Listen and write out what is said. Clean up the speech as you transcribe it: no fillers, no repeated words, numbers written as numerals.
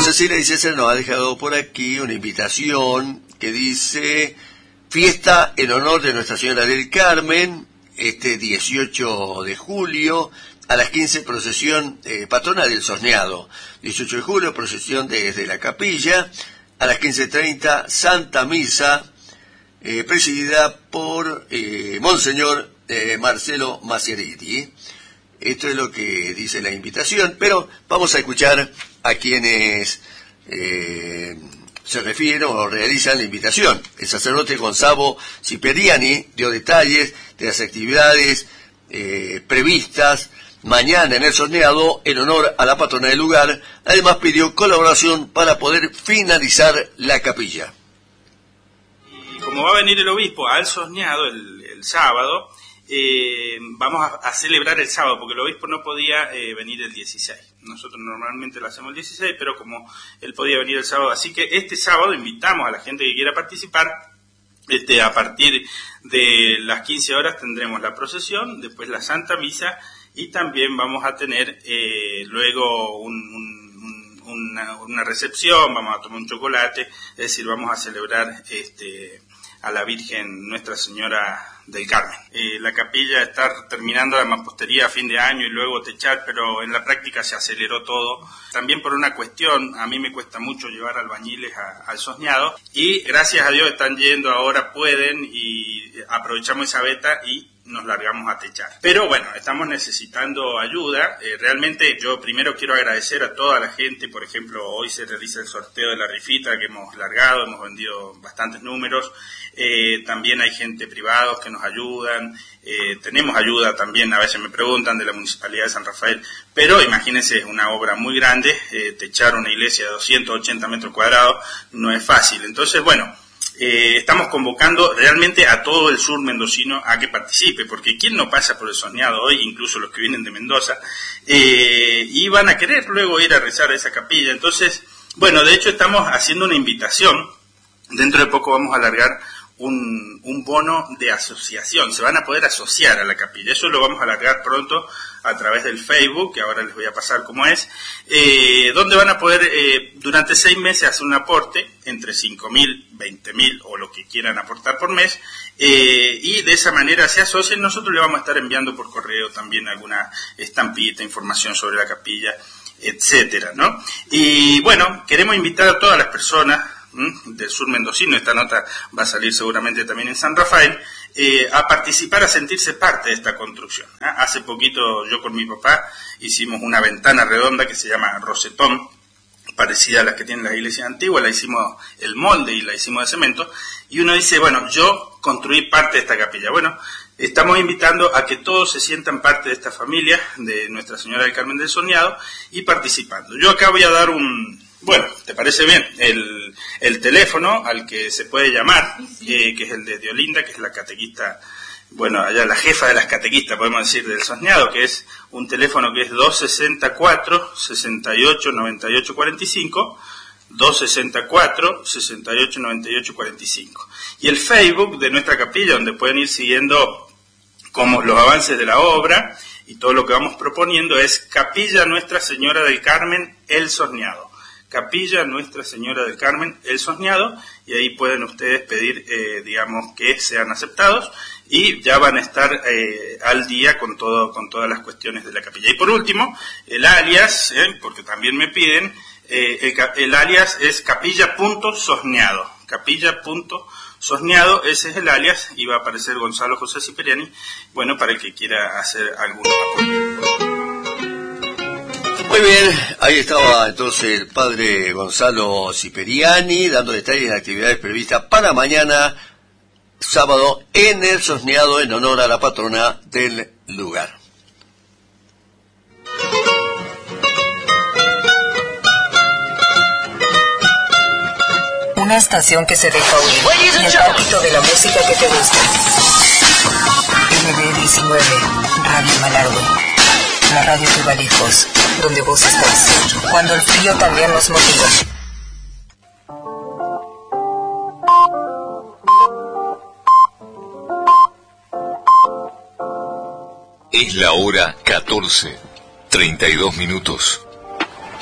Cecilia y César nos ha dejado por aquí una invitación que dice: fiesta en honor de Nuestra Señora del Carmen, este 18 de julio, a las 15, procesión patrona del Sosneado. 18 de julio, procesión desde la capilla, a las 15:30, Santa Misa, presidida por Monseñor Marcelo Macieretti. Esto es lo que dice la invitación, pero vamos a escuchar a quienes se refieren o realizan la invitación. El sacerdote Gonzalo Ciperiani dio detalles de las actividades previstas mañana en el Sosneado en honor a la patrona del lugar. Además pidió colaboración para poder finalizar la capilla. Y como va a venir el obispo al Sosneado el sábado, vamos a celebrar el sábado, porque el obispo no podía venir el 16. Nosotros normalmente lo hacemos el 16, pero como él podía venir el sábado, así que este sábado invitamos a la gente que quiera participar. A partir de las 15 horas tendremos la procesión, después la Santa Misa, y también vamos a tener luego una recepción, vamos a tomar un chocolate, es decir, vamos a celebrar a la Virgen Nuestra Señora del Carmen. La capilla está terminando la mampostería a fin de año y luego techar, pero en la práctica se aceleró todo. También por una cuestión, a mí me cuesta mucho llevar albañiles al Sosneado, y gracias a Dios están yendo ahora, pueden, y aprovechamos esa beta y nos largamos a techar. Pero bueno, estamos necesitando ayuda. Realmente yo primero quiero agradecer a toda la gente. Por ejemplo, hoy se realiza el sorteo de la rifita que hemos largado, hemos vendido bastantes números. También hay gente privada que nos ayudan. Tenemos ayuda también, a veces me preguntan, de la Municipalidad de San Rafael. Pero imagínense, es una obra muy grande. Techar una iglesia de 280 metros cuadrados no es fácil. Entonces, bueno, estamos convocando realmente a todo el sur mendocino a que participe, porque ¿quién no pasa por el Sosneado hoy? Incluso los que vienen de Mendoza, y van a querer luego ir a rezar a esa capilla. Entonces, bueno, de hecho estamos haciendo una invitación. Dentro de poco vamos a alargar un bono de asociación. Se van a poder asociar a la capilla. Eso lo vamos a alargar pronto a través del Facebook, que ahora les voy a pasar cómo es, donde van a poder durante 6 meses hacer un aporte entre 5.000, 20.000 o lo que quieran aportar por mes, y de esa manera se asocian. Nosotros le vamos a estar enviando por correo también alguna estampita, información sobre la capilla, etcétera, ¿no? Y bueno, queremos invitar a todas las personas del sur mendocino, esta nota va a salir seguramente también en San Rafael, a participar, a sentirse parte de esta construcción. Hace poquito yo con mi papá hicimos una ventana redonda que se llama rosetón, parecida a las que tienen las iglesias antiguas. La hicimos el molde y la hicimos de cemento, y uno dice, bueno, yo construí parte de esta capilla. Bueno, estamos invitando a que todos se sientan parte de esta familia de Nuestra Señora del Carmen del Sosneado y participando. Yo acá voy a dar bueno, ¿te parece bien? El teléfono al que se puede llamar, que es el de Diolinda, que es la catequista, bueno, allá la jefa de las catequistas, podemos decir, del Sosneado, que es un teléfono que es 264-68-98-45, 264-68-98-45. Y el Facebook de nuestra capilla, donde pueden ir siguiendo como los avances de la obra y todo lo que vamos proponiendo, es Capilla Nuestra Señora del Carmen, El Sosneado. Capilla Nuestra Señora del Carmen, El Sosneado, y ahí pueden ustedes pedir, digamos, que sean aceptados, y ya van a estar al día con todas las cuestiones de la capilla. Y por último, el alias, porque también me piden, el alias es capilla.sosneado, capilla.sosneado, ese es el alias, y va a aparecer Gonzalo José Ciperiani, bueno, para el que quiera hacer algún apoyo. Muy bien, ahí estaba entonces el padre Gonzalo Ciperiani dando detalles de las actividades previstas para mañana, sábado, en el Sosneado en honor a la patrona del lugar. Una estación que se deja oír y el palpito de la música que te gusta. MB19, Radio Malargüe. La radio que va lejos, donde vos estás, cuando el frío también nos motiva. Es la hora 14:32.